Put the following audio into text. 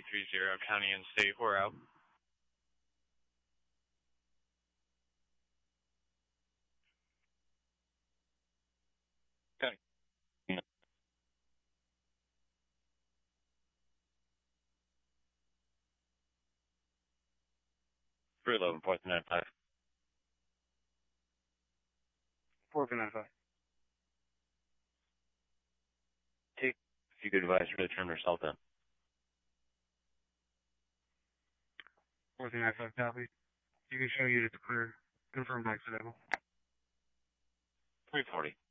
330, county and state, we're out. County. 311.95. 495. If you could advise her to turn herself in. 495 copy. You can show units clear. Confirmed accidental. 340.